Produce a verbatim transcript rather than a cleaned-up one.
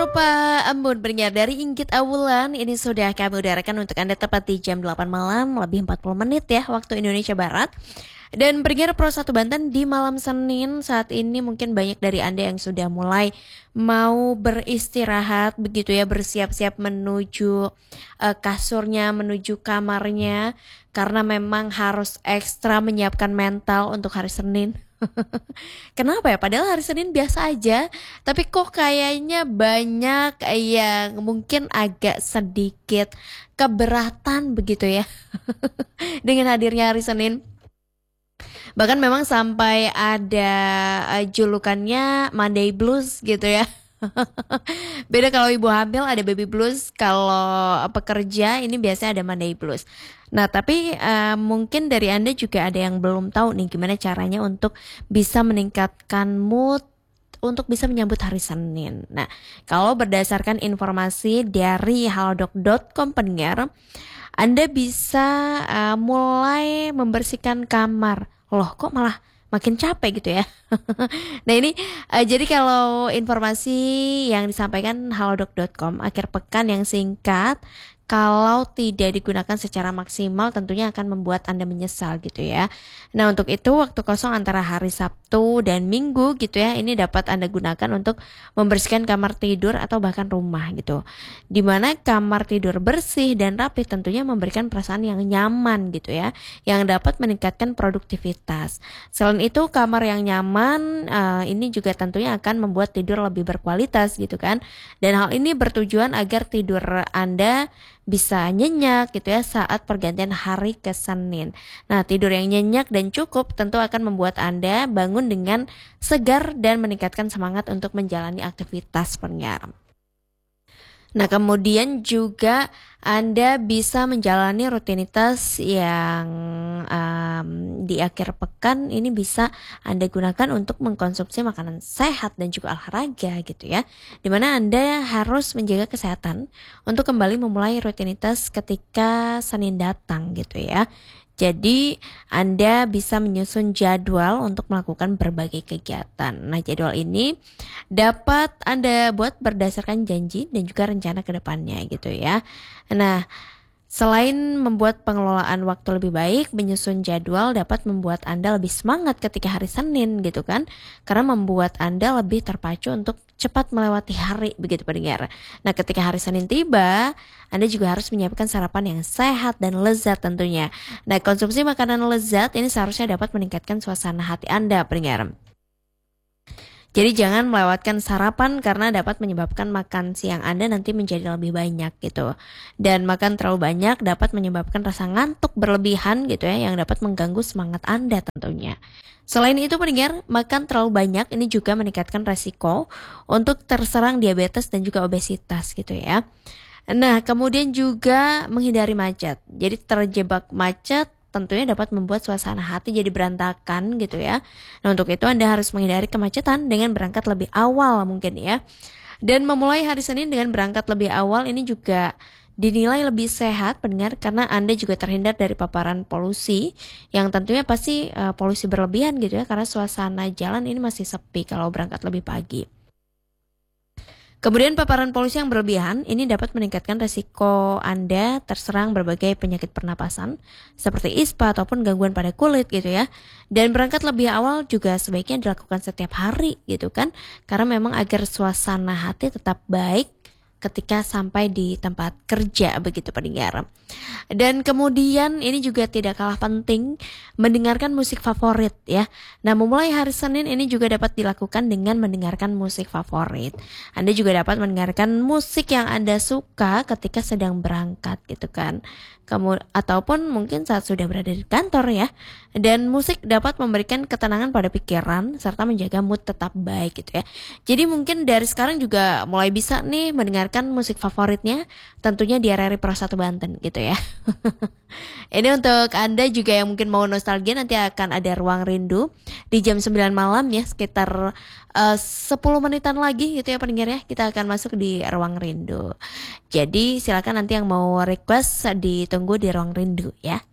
Apa embun pendengar dari Inggit Awulan ini sudah kami udarakan untuk Anda tepat di jam delapan malam lebih empat puluh menit ya waktu Indonesia Barat. Dan pendengar Pro satu Banten di malam Senin saat ini mungkin banyak dari Anda yang sudah mulai mau beristirahat begitu ya, bersiap-siap menuju uh, kasurnya, menuju kamarnya karena memang harus ekstra menyiapkan mental untuk hari Senin. Kenapa ya? Padahal hari Senin biasa aja, tapi kok kayaknya banyak yang mungkin agak sedikit keberatan begitu ya dengan hadirnya hari Senin. Bahkan memang sampai ada uh, julukannya Monday Blues gitu ya. Beda kalau ibu hamil ada baby blues, kalau pekerja ini biasanya ada Monday Blues. Nah, tapi uh, mungkin dari Anda juga ada yang belum tahu nih gimana caranya untuk bisa meningkatkan mood untuk bisa menyambut hari Senin. Nah, kalau berdasarkan informasi dari halodoc dot com pendengar, Anda bisa uh, mulai membersihkan kamar. Loh, kok malah makin capek gitu ya. Nah ini uh, jadi kalau informasi yang disampaikan halodoc dot com akhir pekan yang singkat, kalau tidak digunakan secara maksimal tentunya akan membuat Anda menyesal gitu ya. Nah untuk itu waktu kosong antara hari Sabtu dan Minggu gitu ya, ini dapat Anda gunakan untuk membersihkan kamar tidur atau bahkan rumah gitu. Dimana kamar tidur bersih dan rapi tentunya memberikan perasaan yang nyaman gitu ya, yang dapat meningkatkan produktivitas. Selain itu kamar yang nyaman uh, ini juga tentunya akan membuat tidur lebih berkualitas gitu kan. Dan hal ini bertujuan agar tidur Anda bisa nyenyak gitu ya saat pergantian hari ke Senin. Nah, tidur yang nyenyak dan cukup tentu akan membuat Anda bangun dengan segar dan meningkatkan semangat untuk menjalani aktivitas pendengar. Nah, kemudian juga Anda bisa menjalani rutinitas yang um, di akhir pekan ini bisa Anda gunakan untuk mengkonsumsi makanan sehat dan juga olahraga gitu ya. Dimana Anda harus menjaga kesehatan untuk kembali memulai rutinitas ketika Senin datang gitu ya. Jadi Anda bisa menyusun jadwal untuk melakukan berbagai kegiatan. Nah, jadwal ini dapat Anda buat berdasarkan janji dan juga rencana ke depannya gitu ya. Nah, selain membuat pengelolaan waktu lebih baik, menyusun jadwal dapat membuat Anda lebih semangat ketika hari Senin gitu kan. Karena membuat Anda lebih terpacu untuk cepat melewati hari begitu pendengar. Nah, ketika hari Senin tiba, Anda juga harus menyiapkan sarapan yang sehat dan lezat tentunya. Nah, konsumsi makanan lezat ini seharusnya dapat meningkatkan suasana hati Anda pendengar. Jadi jangan melewatkan sarapan karena dapat menyebabkan makan siang Anda nanti menjadi lebih banyak gitu. Dan makan terlalu banyak dapat menyebabkan rasa ngantuk berlebihan gitu ya, yang dapat mengganggu semangat Anda tentunya. Selain itu pendengar, makan terlalu banyak ini juga meningkatkan resiko untuk terserang diabetes dan juga obesitas gitu ya. Nah, kemudian juga menghindari macet. Jadi terjebak macet tentunya dapat membuat suasana hati jadi berantakan gitu ya. Nah untuk itu Anda harus menghindari kemacetan dengan berangkat lebih awal mungkin ya. Dan memulai hari Senin dengan berangkat lebih awal ini juga dinilai lebih sehat pendengar karena Anda juga terhindar dari paparan polusi yang tentunya pasti uh, polusi berlebihan gitu ya karena suasana jalan ini masih sepi kalau berangkat lebih pagi. Kemudian paparan polusi yang berlebihan ini dapat meningkatkan resiko Anda terserang berbagai penyakit pernapasan seperti ispa ataupun gangguan pada kulit gitu ya. Dan berangkat lebih awal juga sebaiknya dilakukan setiap hari gitu kan. Karena memang agar suasana hati tetap baik ketika sampai di tempat kerja begitu pendengar. Dan kemudian ini juga tidak kalah penting mendengarkan musik favorit ya. Nah memulai hari Senin ini juga dapat dilakukan dengan mendengarkan musik favorit. Anda juga dapat mendengarkan musik yang Anda suka ketika sedang berangkat gitu kan. Kamu ataupun mungkin saat sudah berada di kantor ya. Dan musik dapat memberikan ketenangan pada pikiran serta menjaga mood tetap baik gitu ya. Jadi mungkin dari sekarang juga mulai bisa nih mendengarkan musik favoritnya tentunya di R R I Pro satu Banten gitu ya. Ini untuk Anda juga yang mungkin mau nostalgia, nanti akan ada Ruang Rindu di jam sembilan malam ya, sekitar uh, sepuluh menitan lagi gitu ya pendengar ya. Kita akan masuk di Ruang Rindu. Jadi silakan nanti yang mau request ditunggu di Ruang Rindu ya.